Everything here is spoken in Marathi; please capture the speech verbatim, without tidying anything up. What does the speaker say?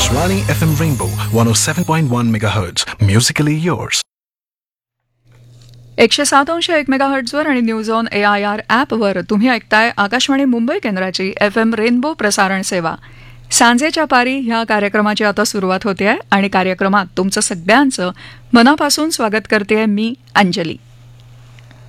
Akashvani F M Rainbow one oh seven point one megahertz. Musically yours. एकशे सात अंश एक मेगाहर्ट्झवर आणि news on A I R ॲपवर तुम्ही ऐकताय आकाशवाणी मुंबई केंद्राची एफ एम रेनबो प्रसारण सेवा. सांजेच्या पारी ह्या कार्यक्रमाची आता सुरुवात होते आहे आणि कार्यक्रमात तुमचं सगळ्यांचं मनापासून स्वागत करते मी अंजली.